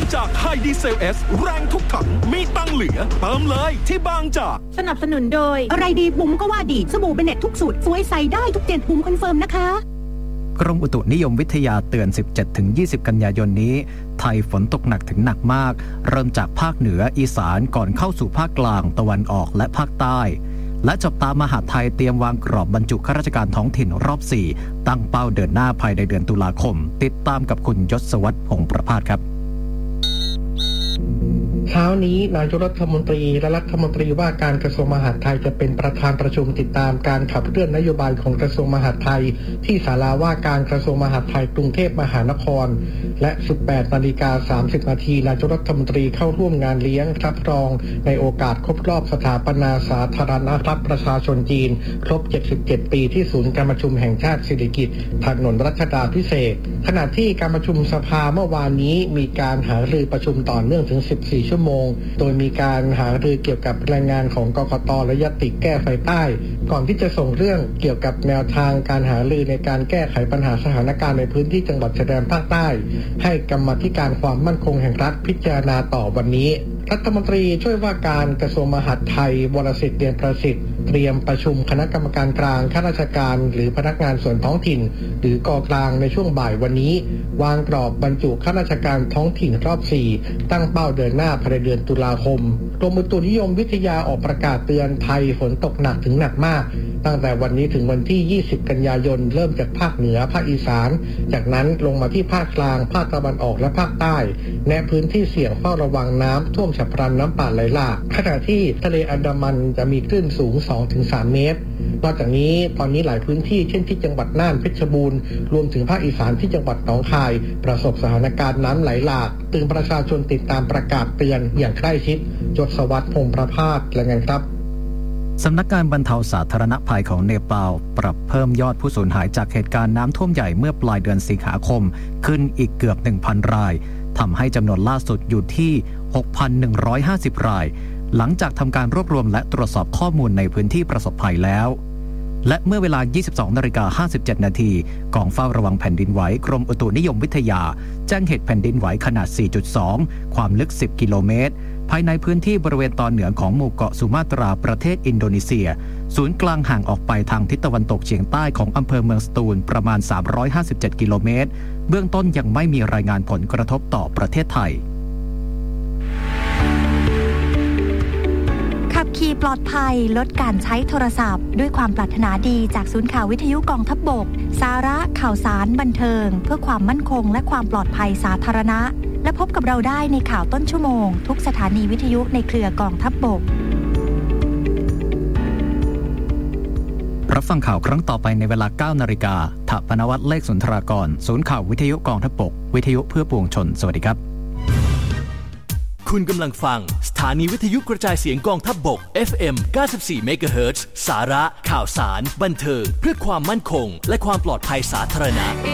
จากไฮดีเซล S แรงทุกถังมีตังเหลือเติมเลยที่บางจากสนับสนุนโดยอะไรดีบุ๋มก็ว่าดีสบู่เบเน็ตทุกสูตรสวยใส่ได้ทุกเจ็ดบุ๋มคอนเฟิร์มนะคะกรมอุตุนิยมวิทยาเตือน 17-20 กันยายนนี้ไทยฝนตกหนักถึงหนักมากเริ่มจากภาคเหนืออีสานก่อนเข้าสู่ภาคกลางตะวันออกและภาคใต้และจับตามหาดไทยเตรียมวางกรอบบรรจุข้าราชการท้องถิ่นรอบ 4ตั้งเป้าเดินหน้าภายในเดือนตุลาคมติดตามกับคุณยศวัฒน์ พงษ์ประภาสครับเช้านี้นายกรัฐมนตรีและรัฐมนตรีว่าการกระทรวงมหาดไทยจะเป็นประธานประชุมติดตามการขับเคลื่อนนโยบายของกระทรวงมหาดไทยที่ศาลาว่าการกระทรวงมหาดไทยกรุงเทพมหานครและ 18:30 น.นายกรัฐมนตรีเข้าร่วมงานเลี้ยงรับรองในโอกาสครบรอบสถาปนาสาธารณรัฐประชาชนจีนครบ 77 ปีที่ศูนย์การประชุมแห่งชาติสิริกิติ์ถนนรัชดาภิเษกขณะที่การประชุมสภาเมื่อวานนี้มีการหารือประชุมต่อเนื่องถึง 14 ชั่วโมงโดยมีการหารือเกี่ยวกับรายงานของกกต.และญัตติแก้ไฟใต้ก่อนที่จะส่งเรื่องเกี่ยวกับแนวทางการหารือในการแก้ไขปัญหาสถานการณ์ในพื้นที่จังหวัดชายแดนภาคใต้ให้กรรมาธิการความมั่นคงแห่งรัฐพิจารณาต่อวันนี้รัฐมนตรีช่วยว่าการกระทรวงมหาดไทยวรสิทธิ์เตียนประสิทธิ์เตรียมประชุมคณะกรรมการกลางข้าราชการหรือพนักงานส่วนท้องถิ่นหรือกกลางในช่วงบ่ายวันนี้วางกรอบบรรจุข้าราชการท้องถิ่นรอบ 4ตั้งเป้าเดินหน้าภายในเดือนตุลาคมกรมอุตุนิยมวิทยาออกประกาศเตือนไทยฝนตกหนักถึงหนักมากตั้งแต่วันนี้ถึงวันที่ 20 กันยายนเริ่มจากภาคเหนือภาคอีสานจากนั้นลงมาที่ภาคกลางภาคตะวันออกและภาคใต้แนะพื้นที่เสี่ยงเฝ้าระวังน้ำท่วมฉับพลันน้ำป่าไหลหลากขณะที่ทะเลอันดามันจะมีคลื่นสูง 2-3 เมตรนอกจากนี้ตอนนี้หลายพื้นที่เช่นที่จังหวัดน่านเพชรบูรณ์รวมถึงภาคอีสานที่จังหวัดหนองคายประสบสถานการณ์น้ำไหลหลากเตือนประชาชนติดตามประกาศเตือนอย่างใกล้ชิดยศวัฒน์ พงษ์ประภาสรายงานครับสำนักงานบรรเทาสาธารณภัยของเนปาลปรับเพิ่มยอดผู้สูญหายจากเหตุการณ์น้ำท่วมใหญ่เมื่อปลายเดือนสิงหาคมขึ้นอีกเกือบ 1,000 รายทำให้จำนวนล่าสุดอยู่ที่ 6,150 รายหลังจากทำการรวบรวมและตรวจสอบข้อมูลในพื้นที่ประสบภัยแล้วและเมื่อเวลา 22:57 น.กองเฝ้าระวังแผ่นดินไหวกรมอุตุนิยมวิทยาแจ้งเหตุแผ่นดินไหวขนาด 4.2 ความลึก 10 กิโลเมตรภายในพื้นที่บริเวณตอนเหนือของหมู่เกาะสุมาตราประเทศอินโดนีเซียศูนย์กลางห่างออกไปทางทิศตะวันตกเฉียงใต้ของอำเภอเมืองสตูลประมาณ 357 กิโลเมตรเบื้องต้นยังไม่มีรายงานผลกระทบต่อประเทศไทยขับขี่ปลอดภัยลดการใช้โทรศัพท์ด้วยความปรารถนาดีจากศูนย์ข่าววิทยุกองทัพบกสาระข่าวสารบันเทิงเพื่อความมั่นคงและความปลอดภัยสาธารณะและพบกับเราได้ในข่าวต้นชั่วโมงทุกสถานีวิทยุในเครือกองทัพบกรับฟังข่าวครั้งต่อไปในเวลา 9 นาฬิกาถปนวัฒน์เลขสุนทรากรศูนย์ข่าววิทยุกองทัพบกวิทยุเพื่อปวงชนสวัสดีครับคุณกำลังฟังสถานีวิทยุกระจายเสียงกองทัพบก FM 94 เมกะเฮิรตซ์สาระข่าวสารบันเทิงเพื่อความมั่นคงและความปลอดภัยสาธารณะ